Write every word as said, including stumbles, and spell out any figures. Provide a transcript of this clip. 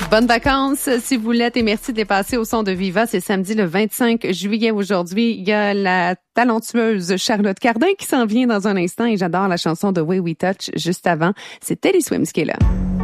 Bonnes vacances si vous l'êtes et merci de les passer au son de Viva. C'est samedi le vingt-cinq juillet aujourd'hui. Il y a la talentueuse Charlotte Cardin qui s'en vient dans un instant et j'adore la chanson de Way We Touch juste avant. C'est Teddy Swims qui est là.